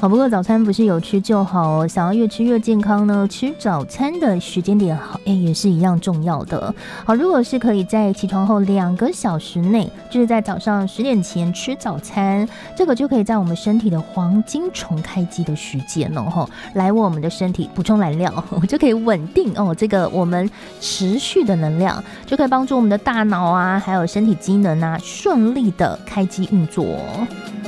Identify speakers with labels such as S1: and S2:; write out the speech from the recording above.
S1: 好，不过早餐不是有吃就好哦，想要越吃越健康呢，吃早餐的时间点好，也是一样重要的。好，如果是可以在起床后2个小时内，就是在早上10点前吃早餐，这个就可以在我们身体的黄金重开机的时间哦，来为我们的身体补充燃料，就可以稳定这个我们持续的能量，就可以帮助我们的大脑啊，还有身体机能啊，顺利的开机运作。